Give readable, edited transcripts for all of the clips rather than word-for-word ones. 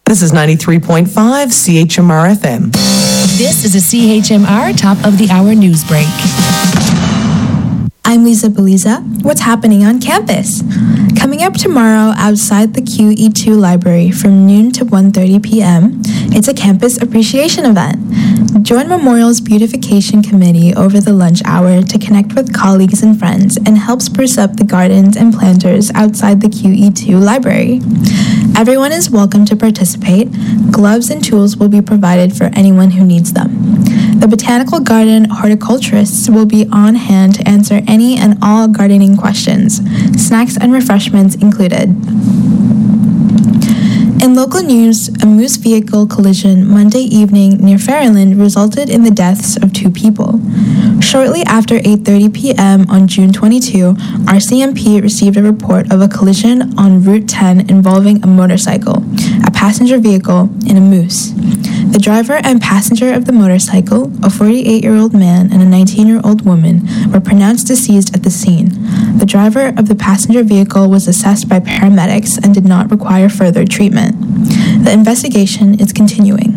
This is 93.5 CHMR FM. This is a CHMR Top of the Hour news break. I'm Lisa Beliza. What's happening on campus? Coming up tomorrow outside the QE2 library from noon to 1:30 p.m., it's a campus appreciation event. Join Memorial's Beautification Committee over the lunch hour to connect with colleagues and friends and help spruce up the gardens and planters outside the QE2 library. Everyone is welcome to participate. Gloves and tools will be provided for anyone who needs them. The Botanical Garden horticulturists will be on hand to answer any and all gardening questions, snacks and refreshments included. In local news, a moose vehicle collision Monday evening near Ferryland resulted in the deaths of 2 people. Shortly after 8:30 p.m. on June 22, RCMP received a report of a collision on Route 10 involving a motorcycle, a passenger vehicle, and a moose. The driver and passenger of the motorcycle, a 48-year-old man and a 19-year-old woman, were pronounced deceased at the scene. The driver of the passenger vehicle was assessed by paramedics and did not require further treatment. The investigation is continuing.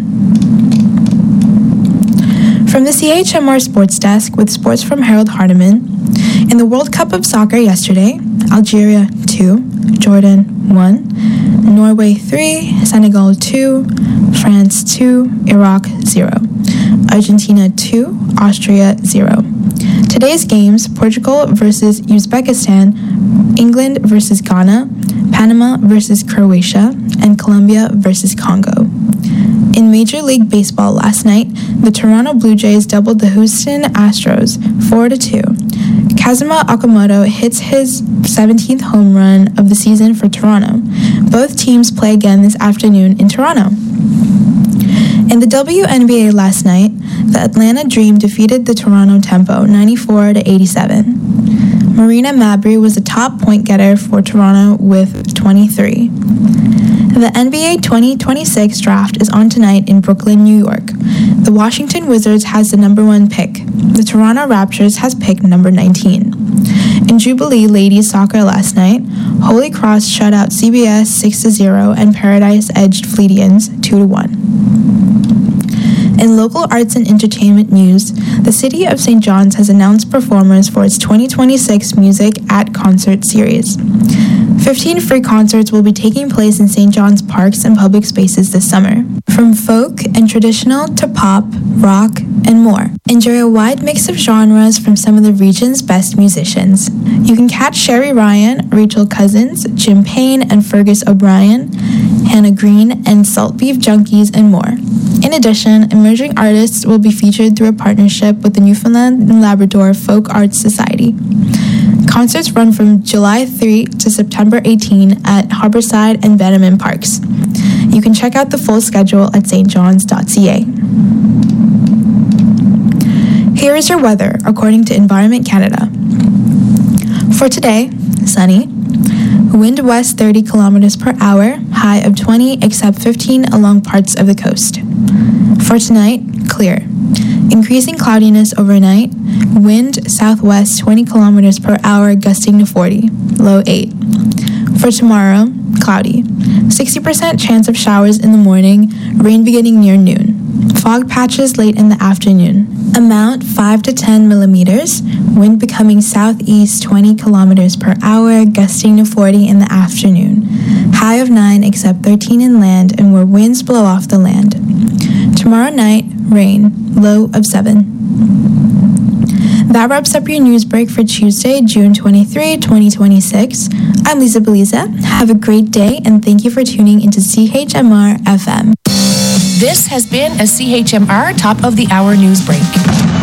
From the CHMR Sports Desk with sports from Harold Hardiman, in the World Cup of Soccer yesterday, Algeria 2, Jordan 1, Norway 3, Senegal 2, France 2, Iraq 0, Argentina 2, Austria 0. Today's games: Portugal versus Uzbekistan, England versus Ghana, Panama versus Croatia, and Colombia versus Congo. In Major League Baseball last night, the Toronto Blue Jays doubled the Houston Astros 4-2. Kazuma Okamoto hits his 17th home run of the season for Toronto. Both teams play again this afternoon in Toronto. In the WNBA last night, the Atlanta Dream defeated the Toronto Tempo 94-87. Marina Mabrey was the top point getter for Toronto with 23. The NBA 2026 draft is on tonight in Brooklyn, New York. The Washington Wizards has the number 1 pick. The Toronto Raptors has pick number 19. In Jubilee Ladies Soccer last night, Holy Cross shut out CBS 6-0 and Paradise edged Fleetians 2-1. In local arts and entertainment news, the City of St. John's has announced performers for its 2026 Music at Concert series. 15 free concerts will be taking place in St. John's parks and public spaces this summer, from folk and traditional to pop, rock, and more. Enjoy a wide mix of genres from some of the region's best musicians. You can catch Sherry Ryan, Rachel Cousins, Jim Payne and Fergus O'Brien, Hannah Green, and Salt Beef Junkies, and more. In addition, emerging artists will be featured through a partnership with the Newfoundland and Labrador Folk Arts Society. Concerts run from July 3 to September 18 at Harborside and Bannerman Parks. You can check out the full schedule at stjohns.ca. Here is your weather, according to Environment Canada. For today, sunny. Wind west 30 kilometers per hour, high of 20 except 15 along parts of the coast. For tonight, clear. Increasing cloudiness overnight, wind southwest 20 kilometers per hour gusting to 40, low 8. For tomorrow, cloudy. 60% chance of showers in the morning, rain beginning near noon. Fog patches late in the afternoon. Amount 5 to 10 millimeters. Wind becoming southeast 20 kilometers per hour, gusting to 40 in the afternoon. High of 9 except 13 inland and where winds blow off the land. Tomorrow night, rain, low of 7. That wraps up your news break for Tuesday, June 23, 2026. I'm Lisa Beliza. Have a great day and thank you for tuning into CHMR FM. This has been a CHMR Top of the Hour news break.